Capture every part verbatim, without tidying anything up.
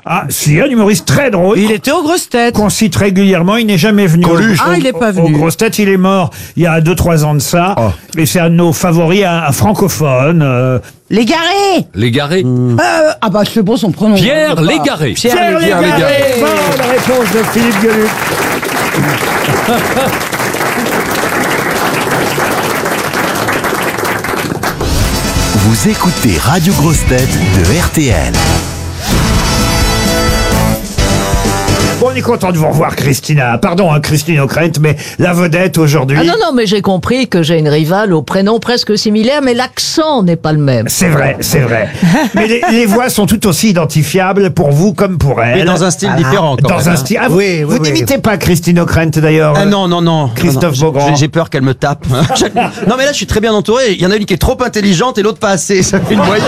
Ah, si, un humoriste très drôle. Il était aux grosses têtes. Qu'on cite régulièrement, il n'est jamais venu. Coluche. Aux- Ah, il est pas aux- venu. Aux grosses têtes, il est mort il y a deux trois ans de ça. Oh. Et c'est un de nos favoris, un, un francophone. euh, Légaré. Légaré. Euh, ah bah c'est bon son prénom. Pierre Je sais pas. Légaré. Pierre, Pierre Légaré. Légaré. Bonne réponse de Philippe Gueluc. Vous écoutez Radio Grosse Tête de R T L. Bon, on est content de vous revoir, Christina. Pardon, hein, Christine O'Krent, mais la vedette aujourd'hui. Ah non, non, mais j'ai compris que j'ai une rivale au prénom presque similaire, mais l'accent n'est pas le même. C'est vrai, c'est vrai. Mais les, les voix sont tout aussi identifiables pour vous comme pour elle. Mais dans un style différent, quand Dans même, un hein. style. Ah, vous Oui, oui, vous oui. n'imitez pas Christine O'Krent d'ailleurs. Ah non, non, non. Christophe Non, non, Beaugrand. j'ai- J'ai peur qu'elle me tape. Non, mais là, je suis très bien entouré. Il y en a une qui est trop intelligente et l'autre pas assez. Ça fait une moyenne.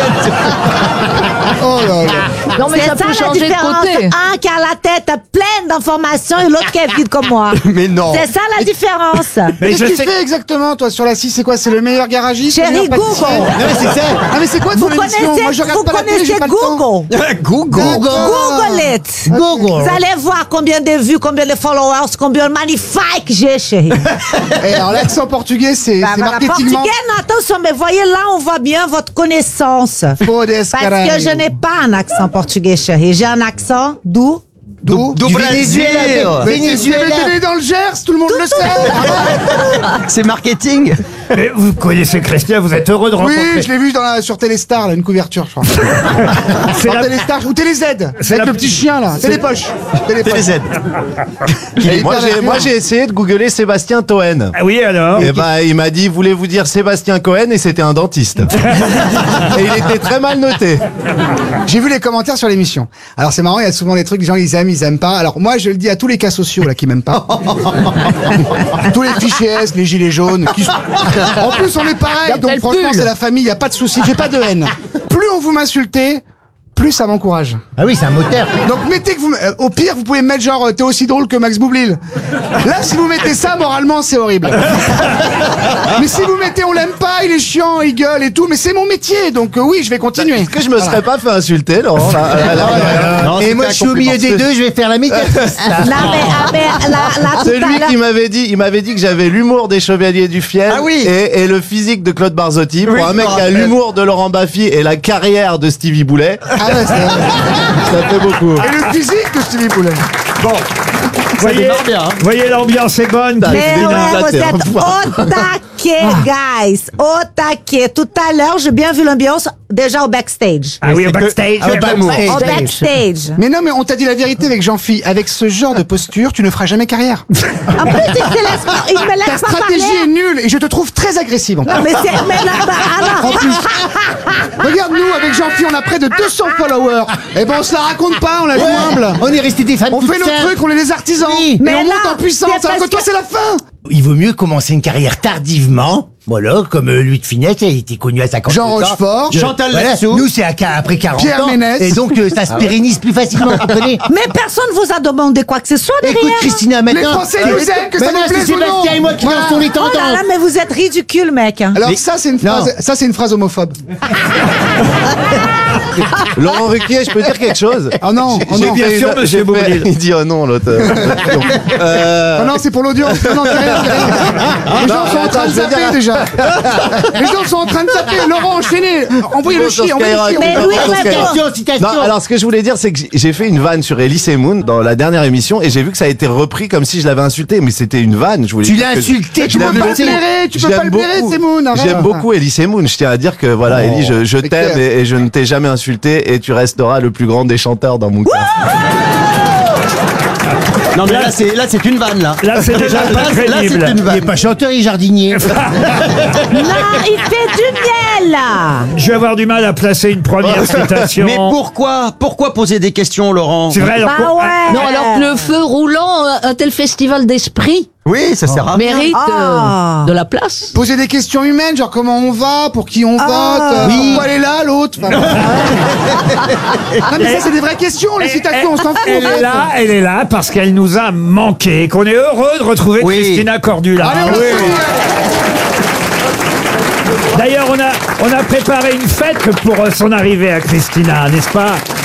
Oh là là. Non, mais C'est ça peut la changer de différence. côté. Un qui a la tête pleine d'informations et l'autre qui est vide comme moi. Mais non. C'est ça la différence. Mais Qu'est-ce je que tu sais- fais exactement, toi, sur la six? C'est quoi? C'est le meilleur garagiste? le Chérie, meilleur pâtissier? Google. Non, mais c'est ça. Ah, mais c'est quoi Vous ton émission? connaissez, Moi, je regarde vous pas la télé, j'ai connaissez pas le temps. Google. Google. Google it. Google. Vous allez voir combien de vues, combien de followers, combien de magnifiques j'ai, chérie. Et alors, l'accent portugais, c'est Bah, c'est voilà, marketingement. portugais, non, attention, mais voyez là, on voit bien votre connaissance. Fodes, Parce caralho. que je n'ai pas un accent portugais, chérie. J'ai un accent d'où? D'où? Du Brésil. Mais t'es né dans le Gers, tout le monde le sait. C'est marketing. Mais vous connaissez Christina, vous êtes heureux de Oui, rencontrer. je l'ai vu dans la, sur Téléstar, là, une couverture, je crois. C'est Sur la- Téléstar ou Télé Z, C'est avec la- le petit chien, là. Télépoche. Télépoche. Télé Z. Et Moi hyper j'ai, moi nerveux. j'ai essayé de googler Sébastien Toen. Ah oui, alors. Et bah il m'a dit voulez-vous dire Sébastien Cohen et c'était un dentiste. Et il était très mal noté. J'ai vu les commentaires sur l'émission. Alors c'est marrant, il y a souvent des trucs, les gens ils aiment, ils aiment pas. Alors moi je le dis à tous les cas sociaux là qui m'aiment pas. Tous les fichiers S, les gilets jaunes. Qui... En plus on est pareil, donc D'après le franchement pull. c'est la famille, il y a pas de souci, j'ai pas de haine. Plus on vous m'insultez, plus ça m'encourage. Ah oui, c'est un moteur. Donc mettez que vous, euh, au pire vous pouvez me mettre genre euh, t'es aussi drôle que Max Boublil. Là si vous mettez ça moralement c'est horrible. Mais si vous mettez on l'aime pas, il est chiant, il gueule et tout, mais c'est mon métier donc euh, oui je vais continuer. Est-ce que je me serais pas fait insulter Laurent là, là, là, là, là. Et moi, je suis au milieu des deux, je vais faire la médiatrice. là. Non, mais, ah, mais là, là, tout C'est à lui l'heure- qui m'avait dit, il m'avait dit que j'avais l'humour des Chevaliers du Fiel Ah oui. et, et le physique de Claude Barzotti. Pour Oui, un je mec me qui a rappelle. l'humour de Laurent Baffy et la carrière de Stevie Boulet, Ah ouais, c'est vrai. ça fait beaucoup. Et le physique de Stevie Boulet. Bon. Voyez, démarre bien, hein. voyez l'ambiance est bonne. Mais Mais Christina. ouais, vous Flatté, êtes hein. au taquet, guys. Au taquet. Tout à l'heure, j'ai bien vu l'ambiance déjà au backstage. Ah oui, au c'est que- backstage. Ah, il y a bah, pas de bon. mots. Au backstage. Mais non, mais on t'a dit la vérité avec Jean-Phi. Avec ce genre de posture, tu ne feras jamais carrière. En plus, il, te laisse pas- il me Ta laisse pas stratégie est parler. nulle et je te trouve très agressive. en plus. Non, mais c'est, mais là, bah, En alors. plus, regarde-nous, avec Jean-Phi, on a près de deux cents followers. Et ben, on se la raconte pas, on la joue humble. On est resté des fans On toutes fait nos simples. trucs, on est des artisans. Oui. Mais Mais on là, monte en puissance. c'est Alors que parce toi, que- c'est la fin. Il vaut mieux commencer une carrière tardivement. Voilà, comme euh, Louis de Funès, il était connu à cinquante Jean ans. Rochefort. Je- Chantal voilà, Latsou. Nous, c'est à- après quarante Pierre ans. Ménès. Et donc, euh, ça se pérennise plus facilement, vous comprenez? Mais personne vous a demandé quoi que ce soit derrière. Écoute, Christina, maintenant. Les Français nous euh, aiment, que ça maintenant, nous plaise c'est ou non. Sébastien et moi qui Voilà. dansons les Oh là tendances. là, mais vous êtes ridicule, mec. Alors ça, c'est une phrase, ça, c'est une phrase homophobe. Laurent Ruquier, je peux dire quelque chose? Ah non, oh J'ai non. fait sûr, une- monsieur j'ai fait- Boublil. Il dit oh non l'autre. euh, euh, Ah non, c'est pour l'audience. Non, non, c'est rien, c'est rien. Les gens sont en train de attends, je veux zapper dire- déjà. Les gens sont en train de zapper. Laurent, enchaînez. Envoyez le Sur chier, envoyez le Skyrock. chier. Mais Sur oui, Skyrock. mais Citation, citation. Non, alors ce que je voulais dire, c'est que j'ai- j'ai fait une vanne sur Elise Moon dans la dernière émission et j'ai vu que ça a été repris comme si je l'avais insulté, mais c'était une vanne. Je voulais Tu dire l'as que- insulté, tu je l'as l'aime peux pas le beaucoup. blairer, tu peux J'aime pas le blairer, beaucoup. Semoun, arrête. J'aime beaucoup Elise Moon. Je tiens à dire que voilà, Ellie, je, je c'est t'aime clair. et, et je ne t'ai jamais insulté et tu resteras le plus grand des chanteurs dans mon cœur. Non, mais là, c'est, là, c'est une vanne, là. Là, c'est déjà Là, pas là, c'est crédible. une Il est vanne. pas chanteur, il est jardinier. Non, il fait du miel. Je vais avoir du mal à placer une première citation. Mais pourquoi Pourquoi poser des questions, Laurent? C'est vrai, alors Bah pour- ouais. Non, alors que le feu roulant, un- un tel festival d'esprit Oui, ça sert à rien. mérite euh, Ah. de la place. Poser des questions humaines, genre comment on va, pour qui on vote, euh, Oui. pourquoi elle est là, l'autre. Enfin, non mais ça c'est des vraies questions, les citations, on s'en fout. Elle en fait. est là, elle est là parce qu'elle nous a manqué, qu'on est heureux de retrouver Oui. Christina Cordula. Allez, on la Oui. fout. D'ailleurs, on a, on a préparé une fête pour euh, son arrivée à Christina, n'est-ce pas?